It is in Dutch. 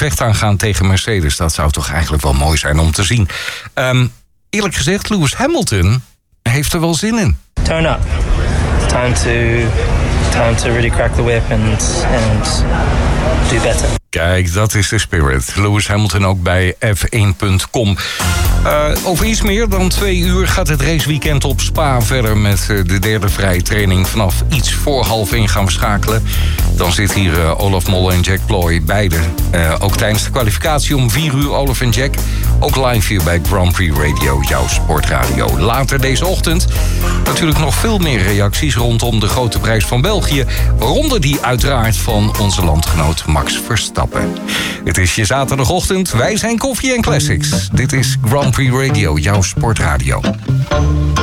vecht aangaan tegen Mercedes. Dat zou toch eigenlijk wel mooi zijn om te zien. Eerlijk gezegd, Lewis Hamilton heeft er wel zin in. Turn up. Time to really crack the whip and do better. Kijk, dat is de spirit. Lewis Hamilton ook bij F1.com. Over iets meer dan 2 uur gaat het raceweekend op Spa verder met de derde vrije training. Vanaf iets voor 12:30 gaan we schakelen. Dan zit hier Olaf Mol en Jack Ploy, beide. Ook tijdens de kwalificatie om 4 uur Olaf en Jack. Ook live hier bij Grand Prix Radio, jouw sportradio. Later deze ochtend natuurlijk nog veel meer reacties rondom de grote prijs van België. Waaronder die uiteraard van onze landgenoot Max Verstappen. Het is je zaterdagochtend. Wij zijn Koffie en Classics. Dit is Grand Prix Radio, jouw sportradio.